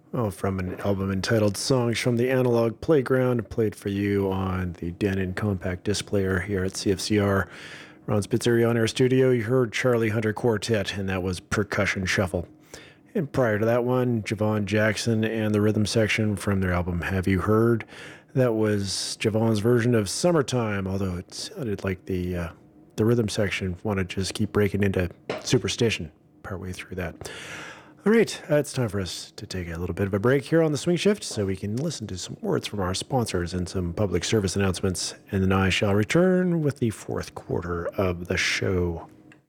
Oh, from an album entitled Songs from the Analog Playground, played for you on the Denon Compact Disc Player here at CFCR. Ron Spitzer on our studio. You heard Charlie Hunter Quartet, and that was Percussion Shuffle. And prior to that one, Javon Jackson and the Rhythm Section from their album Have You Heard? That was Javon's version of Summertime, although it sounded like the Rhythm Section wanted to just keep breaking into Superstition partway through that. All right, it's time for us to take a little bit of a break here on the Swing Shift so we can listen to some words from our sponsors and some public service announcements, and then I shall return with the fourth quarter of the show.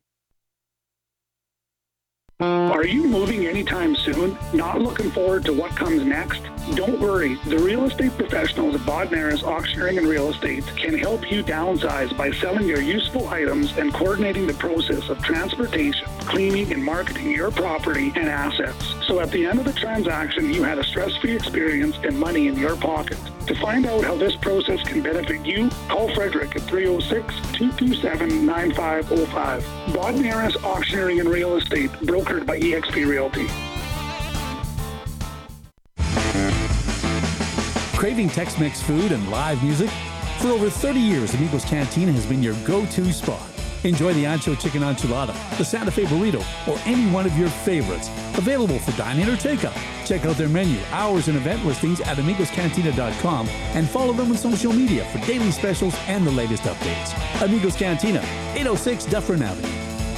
Are you moving anytime soon? Not looking forward to what comes next? Don't worry. The real estate professionals at Bodnaris Auctioneering and Real Estate can help you downsize by selling your useful items and coordinating the process of transportation, cleaning, and marketing your property and assets. So at the end of the transaction, you had a stress-free experience and money in your pocket. To find out how this process can benefit you, call Frederick at 306-227-9505. Bodnaris Auctioneering and Real Estate, brokered by eXp Realty. Craving Tex-Mex food and live music? For over 30 years, Amigos Cantina has been your go-to spot. Enjoy the Ancho Chicken Enchilada, the Santa Fe Burrito, or any one of your favorites. Available for dine-in or takeout. Check out their menu, hours, and event listings at amigoscantina.com and follow them on social media for daily specials and the latest updates. Amigos Cantina, 806 Dufferin Avenue.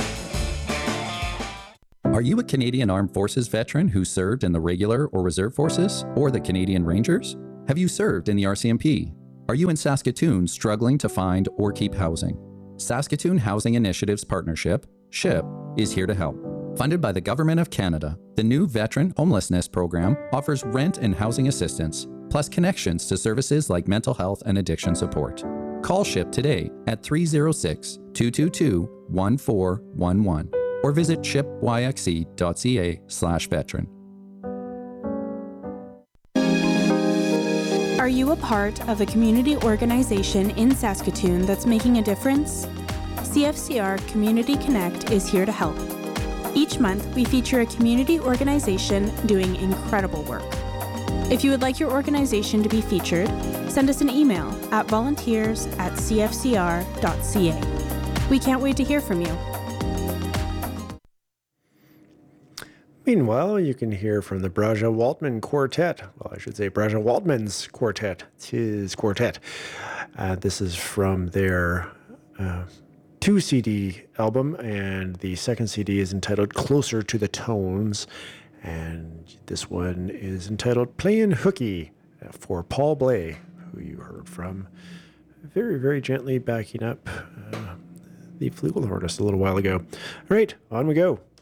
Are you a Canadian Armed Forces veteran who served in the regular or reserve forces or the Canadian Rangers? Have you served in the RCMP? Are you in Saskatoon struggling to find or keep housing? Saskatoon Housing Initiatives Partnership, SHIP, is here to help. Funded by the Government of Canada, the new Veteran Homelessness Program offers rent and housing assistance, plus connections to services like mental health and addiction support. Call SHIP today at 306-222-1411 or visit shipyxe.ca/veteran. Are you a part of a community organization in Saskatoon that's making a difference? CFCR Community Connect is here to help. Each month, we feature a community organization doing incredible work. If you would like your organization to be featured, send us an email at volunteers@cfcr.ca. We can't wait to hear from you. Meanwhile, you can hear from the Braja Waltman Quartet. Well, I should say Braja Waltman's Quartet. It's his quartet. This is from their 2-CD album, and the second CD is entitled Closer to the Tones, and this one is entitled Playin' Hooky for Paul Bley, who you heard from very, very gently backing up the flugelhornist a little while ago. All right, on we go.